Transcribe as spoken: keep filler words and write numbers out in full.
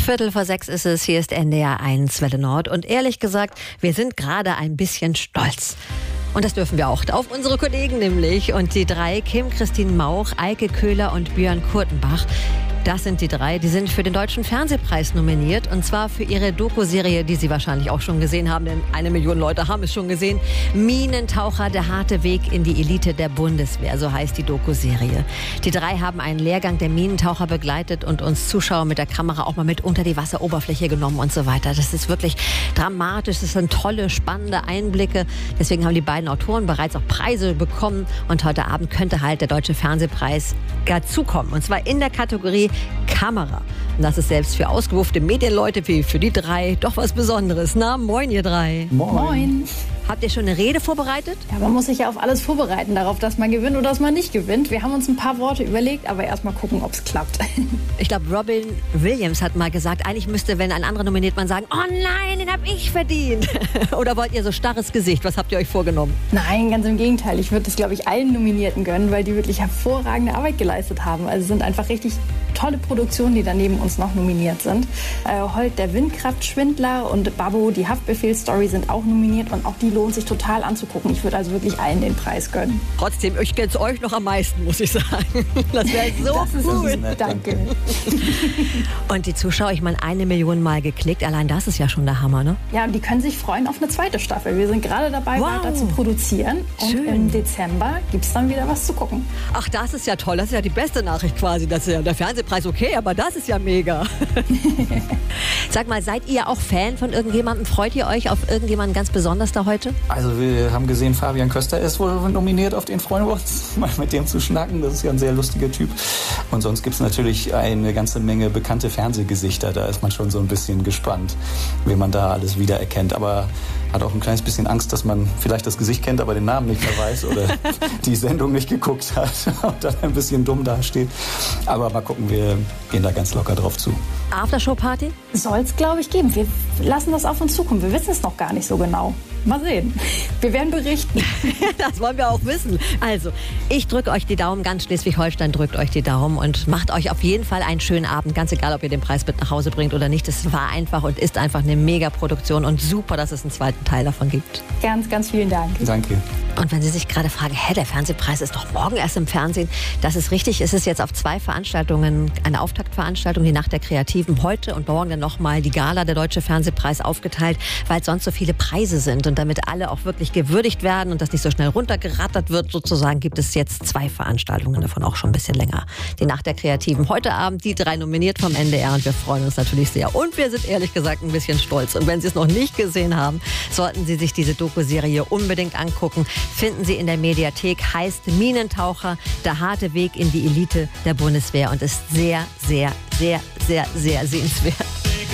Viertel vor sechs ist es, hier ist N D R eins Welle Nord. Und ehrlich gesagt, wir sind gerade ein bisschen stolz. Und das dürfen wir auch. Auf unsere Kollegen nämlich. Und die drei, Kim Christine Mauch, Eike Köhler und Björn Kurtenbach. Das sind die drei, die sind für den Deutschen Fernsehpreis nominiert. Und zwar für ihre Doku-Serie, die Sie wahrscheinlich auch schon gesehen haben, denn eine Million Leute haben es schon gesehen. Minentaucher, der harte Weg in die Elite der Bundeswehr, so heißt die Doku-Serie. Die drei haben einen Lehrgang der Minentaucher begleitet und uns Zuschauer mit der Kamera auch mal mit unter die Wasseroberfläche genommen und so weiter. Das ist wirklich dramatisch, das sind tolle, spannende Einblicke. Deswegen haben die beiden Autoren bereits auch Preise bekommen. Und heute Abend könnte halt der Deutsche Fernsehpreis dazukommen. Und zwar in der Kategorie Kamera. Und das ist selbst für ausgewuffte Medienleute wie für die drei doch was Besonderes. Na, moin ihr drei. Moin. Moin. Habt ihr schon eine Rede vorbereitet? Ja, man muss sich ja auf alles vorbereiten, darauf, dass man gewinnt oder dass man nicht gewinnt. Wir haben uns ein paar Worte überlegt, aber erst mal gucken, ob es klappt. Ich glaube, Robin Williams hat mal gesagt, eigentlich müsste, wenn ein anderer nominiert, man sagen, oh nein, den habe ich verdient. Oder wollt ihr so starres Gesicht? Was habt ihr euch vorgenommen? Nein, ganz im Gegenteil. Ich würde es, glaube ich, allen Nominierten gönnen, weil die wirklich hervorragende Arbeit geleistet haben. Also sind einfach richtig tolle Produktionen, die daneben uns noch nominiert sind. Äh, Holt, der Windkraftschwindler und Babbo, die Haftbefehlsstory sind auch nominiert und auch die lohnt sich total anzugucken. Ich würde also wirklich allen den Preis gönnen. Trotzdem, ich gönn's euch noch am meisten, muss ich sagen. Das wäre so das cool. Ist nett, danke. Und die Zuschauer, ich meine, eine Million Mal geklickt. Allein das ist ja schon der Hammer, ne? Ja, und die können sich freuen auf eine zweite Staffel. Wir sind gerade dabei, wow. weiter zu produzieren. Und schön. Im Dezember gibt es dann wieder was zu gucken. Ach, das ist ja toll. Das ist ja die beste Nachricht quasi. Das ist ja der Fernsehpreis okay, aber das ist ja mega. Sag mal, seid ihr auch Fan von irgendjemandem? Freut ihr euch auf irgendjemanden ganz besonders da heute? Also wir haben gesehen, Fabian Köster ist wohl nominiert, auf den freuen wir uns, mal mit dem zu schnacken. Das ist ja ein sehr lustiger Typ. Und sonst gibt es natürlich eine ganze Menge bekannte Fernsehgesichter. Da ist man schon so ein bisschen gespannt, wie man da alles wiedererkennt. Aber hat auch ein kleines bisschen Angst, dass man vielleicht das Gesicht kennt, aber den Namen nicht mehr weiß oder die Sendung nicht geguckt hat und dann ein bisschen dumm dasteht. Aber mal gucken, wir gehen da ganz locker drauf zu. Aftershow-Party? Soll es, glaube ich, geben. Wir lassen das auf uns zukommen. Wir wissen es noch gar nicht so genau. Mal sehen. Wir werden berichten. Das wollen wir auch wissen. Also, ich drücke euch die Daumen. Ganz Schleswig-Holstein drückt euch die Daumen und macht euch auf jeden Fall einen schönen Abend. Ganz egal, ob ihr den Preis mit nach Hause bringt oder nicht. Es war einfach und ist einfach eine Mega-Produktion und super, dass es einen zweiten Teil davon gibt. Ganz, ganz vielen Dank. Danke. Und wenn Sie sich gerade fragen, hä, der Fernsehpreis ist doch morgen erst im Fernsehen. Das ist richtig. Es ist jetzt auf zwei Veranstaltungen, eine Auftaktveranstaltung, die Nacht der Kreativen, heute und morgen dann nochmal die Gala, der Deutsche Fernsehpreis, aufgeteilt, weil sonst so viele Preise sind. Und damit alle auch wirklich gewürdigt werden und das nicht so schnell runtergerattert wird, sozusagen, gibt es jetzt zwei Veranstaltungen, davon auch schon ein bisschen länger. Die Nacht der Kreativen. Heute Abend die drei nominiert vom N D R und wir freuen uns natürlich sehr. Und wir sind ehrlich gesagt ein bisschen stolz. Und wenn Sie es noch nicht gesehen haben, sollten Sie sich diese Doku-Serie unbedingt angucken. Finden Sie in der Mediathek, heißt Minentaucher, der harte Weg in die Elite der Bundeswehr und ist sehr, sehr, sehr, sehr, sehr sehenswert.